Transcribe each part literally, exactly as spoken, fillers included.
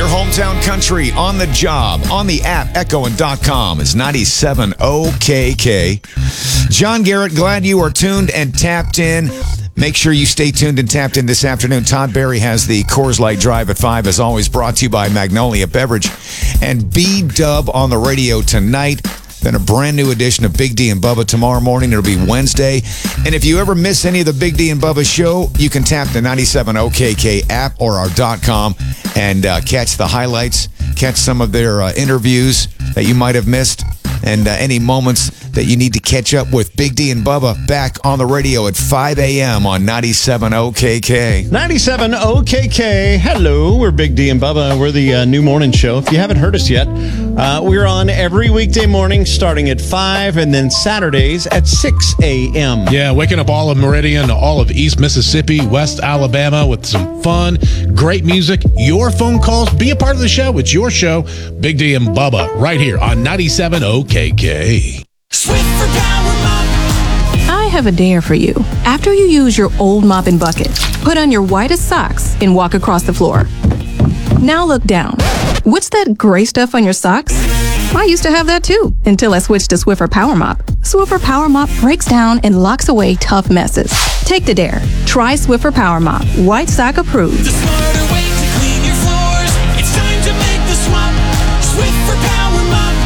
Your hometown country on the job, on the app, echo and dot com is ninety-seven O K K. John Garrett, glad you are tuned and tapped in. Make sure you stay tuned and tapped in this afternoon. Todd Barry has the Coors Light Drive at five, as always, brought to you by Magnolia Beverage. And B-Dub on the radio tonight. Then a brand new edition of Big D and Bubba tomorrow morning. It'll be Wednesday. And if you ever miss any of the Big D and Bubba show, you can tap the ninety-seven O K K app or our .com and uh, catch the highlights, catch some of their uh, interviews that you might have missed, and uh, any moments that you need to catch up with. Big D and Bubba back on the radio at five a.m. on ninety-seven O K K. ninety-seven O K K. Hello, we're Big D and Bubba. We're the uh, new morning show. If you haven't heard us yet, uh, we're on every weekday morning starting at five and then Saturdays at six a.m. Yeah, waking up all of Meridian, all of East Mississippi, West Alabama with some fun, great music, your phone calls. Be a part of the show. It's your show, Big D and Bubba, right here on ninety-seven O K K. Swiffer Power Mop. I have a dare for you. After you use your old mop and bucket, put on your whitest socks and walk across the floor. Now look down. What's that gray stuff on your socks? I used to have that too, until I switched to Swiffer Power Mop. Swiffer Power Mop breaks down and locks away tough messes. Take the dare. Try Swiffer Power Mop. White sock approved. The smarter way to clean your floors. It's time to make the swap. Swiffer Power Mop.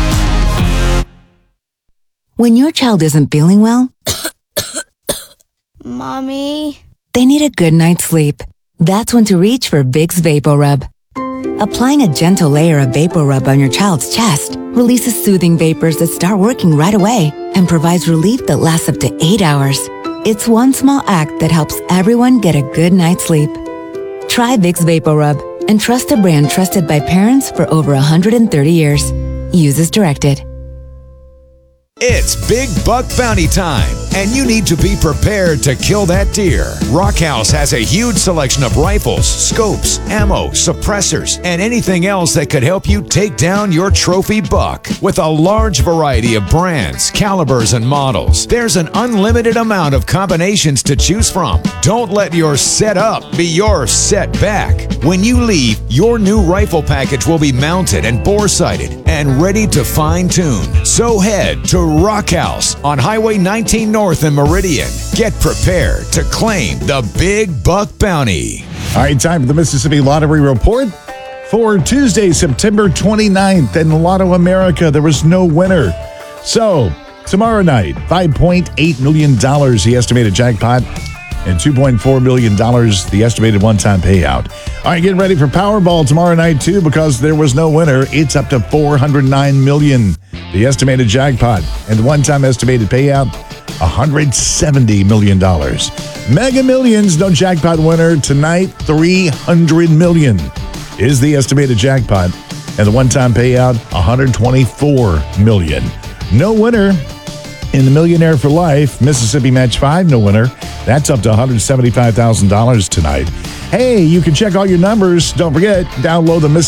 When your child isn't feeling well, Mommy? they need a good night's sleep. That's when to reach for Vicks VapoRub. Applying a gentle layer of VapoRub on your child's chest releases soothing vapors that start working right away and provides relief that lasts up to eight hours. It's one small act that helps everyone get a good night's sleep. Try Vicks VapoRub and trust a brand trusted by parents for over one hundred thirty years. Use as directed. It's Big Buck Bounty time, and you need to be prepared to kill that deer. Rock House has a huge selection of rifles, scopes, ammo, suppressors, and anything else that could help you take down your trophy buck. With a large variety of brands, calibers, and models, there's an unlimited amount of combinations to choose from. Don't let your setup be your setback. When you leave, your new rifle package will be mounted and bore-sighted and ready to fine-tune. So head to Rock House on Highway nineteen North in Meridian. Get prepared to claim the Big Buck Bounty. All right, time for the Mississippi Lottery Report. For Tuesday, September twenty-ninth, in Lotto America, there was no winner. So, tomorrow night, five point eight million dollars, the estimated jackpot, and two point four million dollars, the estimated one-time payout. All right, get ready for Powerball tomorrow night, too, because there was no winner. It's up to four hundred nine million dollars, the estimated jackpot, and the one-time estimated payout, one hundred seventy million dollars. Mega Millions, no jackpot winner tonight. three hundred million dollars is the estimated jackpot, and the one-time payout, one hundred twenty-four million dollars. No winner in the Millionaire for Life, Mississippi Match five, no winner. That's up to one hundred seventy-five thousand dollars tonight. Hey, you can check all your numbers. Don't forget, download the Mississippi